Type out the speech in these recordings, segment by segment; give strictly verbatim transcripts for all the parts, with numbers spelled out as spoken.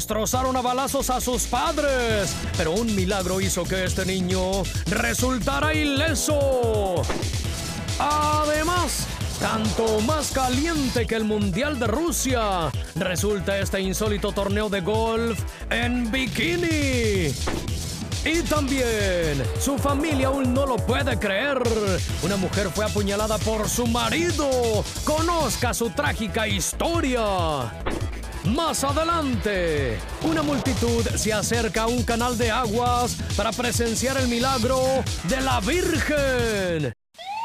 Destrozaron a balazos a sus padres, pero un milagro hizo que este niño resultara ileso. Además, tanto más caliente que el Mundial de Rusia resulta este insólito torneo de golf en bikini. Y también, su familia aún no lo puede creer. Una mujer fue apuñalada por su marido. Conozca su trágica historia. Más adelante, una multitud se acerca a un canal de aguas para presenciar el milagro de la Virgen.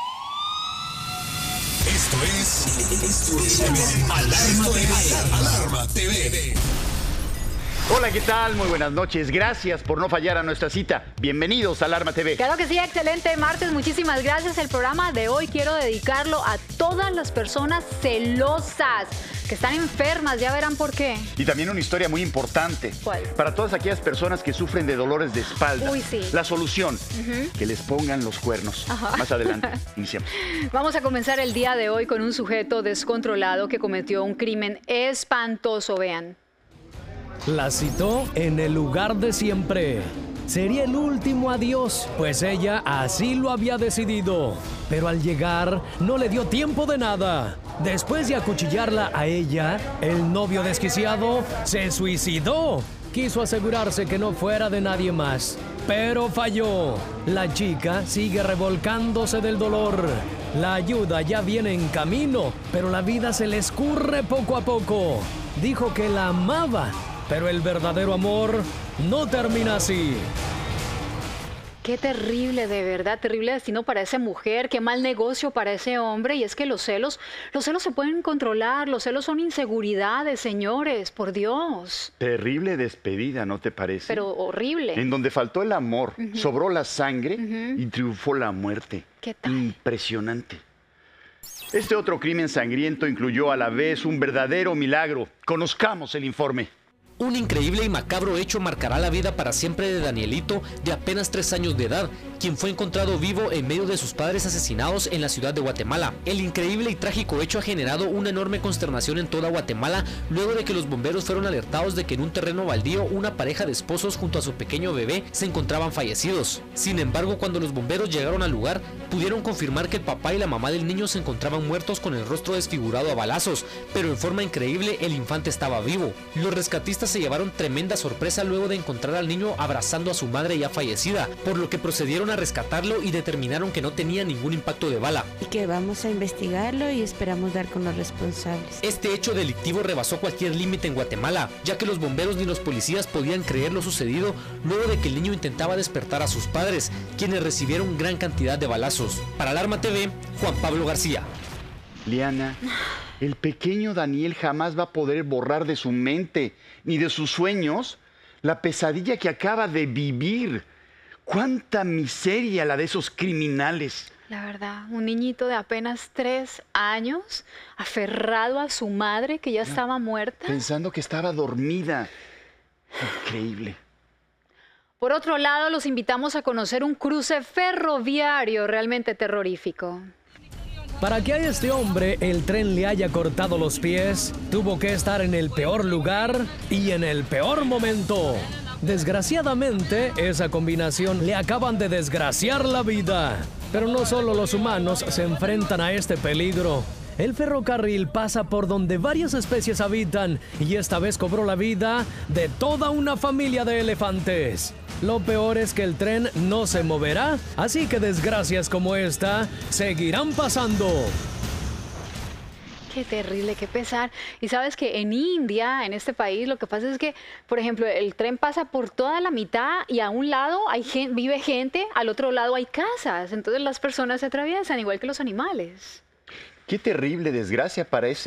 Esto es, esto es Alarma T V. Alarma T V. Hola, ¿qué tal? Muy buenas noches. Gracias por no fallar a nuestra cita. Bienvenidos a Alarma T V. Claro que sí, excelente martes. Muchísimas gracias. El programa de hoy quiero dedicarlo a todas las personas celosas que están enfermas. Ya verán por qué. Y también una historia muy importante. ¿Cuál? Para todas aquellas personas que sufren de dolores de espalda. Uy, sí. La solución, Uh-huh. que les pongan los cuernos. Ajá. Más adelante, iniciamos. Vamos a comenzar el día de hoy con un sujeto descontrolado que cometió un crimen espantoso. Vean. La citó en el lugar de siempre. Sería el último adiós, pues ella así lo había decidido. Pero al llegar, no le dio tiempo de nada. Después de acuchillarla a ella, el novio desquiciado se suicidó. Quiso asegurarse que no fuera de nadie más, pero falló. La chica sigue revolcándose del dolor. La ayuda ya viene en camino, pero la vida se le escurre poco a poco. Dijo que la amaba, pero el verdadero amor no termina así. Qué terrible, de verdad, terrible destino para esa mujer, qué mal negocio para ese hombre. Y es que los celos, los celos se pueden controlar, los celos son inseguridades, señores, por Dios. Terrible despedida, ¿no te parece? Pero horrible. En donde faltó el amor, Uh-huh. sobró la sangre Uh-huh. y triunfó la muerte. ¿Qué tal? Impresionante. Este otro crimen sangriento incluyó a la vez un verdadero milagro. Conozcamos el informe. Un increíble y macabro hecho marcará la vida para siempre de Danielito, de apenas tres años de edad, quien fue encontrado vivo en medio de sus padres asesinados en la ciudad de Guatemala. El increíble y trágico hecho ha generado una enorme consternación en toda Guatemala, luego de que los bomberos fueron alertados de que en un terreno baldío una pareja de esposos junto a su pequeño bebé se encontraban fallecidos. Sin embargo, cuando los bomberos llegaron al lugar, pudieron confirmar que el papá y la mamá del niño se encontraban muertos con el rostro desfigurado a balazos, pero en forma increíble el infante estaba vivo. Los rescatistas se llevaron tremenda sorpresa luego de encontrar al niño abrazando a su madre ya fallecida, por lo que procedieron a rescatarlo y determinaron que no tenía ningún impacto de bala. Y que vamos a investigarlo y esperamos dar con los responsables. Este hecho delictivo rebasó cualquier límite en Guatemala, ya que los bomberos ni los policías podían creer lo sucedido luego de que el niño intentaba despertar a sus padres, quienes recibieron gran cantidad de balazos. Para Alarma T V, Juan Pablo García. Liana, el pequeño Daniel jamás va a poder borrar de su mente ni de sus sueños la pesadilla que acaba de vivir. ¡Cuánta miseria la de esos criminales! La verdad, un niñito de apenas tres años, aferrado a su madre que ya estaba muerta. Pensando que estaba dormida. Increíble. Por otro lado, los invitamos a conocer un cruce ferroviario realmente terrorífico. Para que a este hombre el tren le haya cortado los pies, tuvo que estar en el peor lugar y en el peor momento. Desgraciadamente, esa combinación le acaban de desgraciar la vida. Pero no solo los humanos se enfrentan a este peligro. El ferrocarril pasa por donde varias especies habitan y esta vez cobró la vida de toda una familia de elefantes. Lo peor es que el tren no se moverá, así que desgracias como esta seguirán pasando. Qué terrible, qué pesar. Y sabes que en India, en este país, lo que pasa es que, por ejemplo, el tren pasa por toda la mitad y a un lado hay gen- vive gente, al otro lado hay casas. Entonces las personas se atraviesan igual que los animales. Qué terrible desgracia para ese